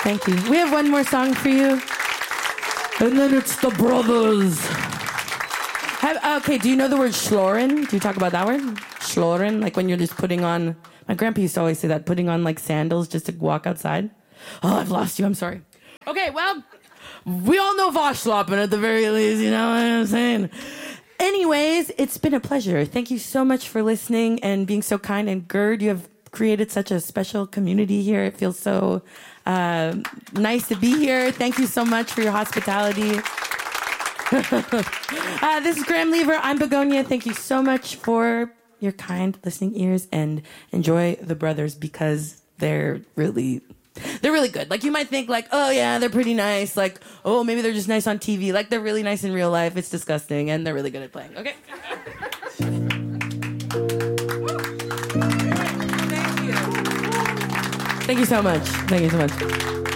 Thank you. We have one more song for you. And then it's the brothers. Okay, do you know the word schloren? Do you talk about that word? Schloren, like when you're just putting on... My grandpa used to always say that, putting on like sandals just to walk outside. Oh, I've lost you, I'm sorry. Okay, well, we all know Voschloppen at the very least, you know what I'm saying? Anyways, it's been a pleasure. Thank you so much for listening and being so kind. And Gerd, you have created such a special community here. It feels so nice to be here. Thank you so much for your hospitality. This is Graham Lever. I'm Begonia. Thank you so much for your kind listening ears, and enjoy the brothers because they're really good. Like, you might think like, oh yeah, they're pretty nice. Like, oh, maybe they're just nice on TV. Like, they're really nice in real life. It's disgusting, and they're really good at playing. Okay. Thank you so much.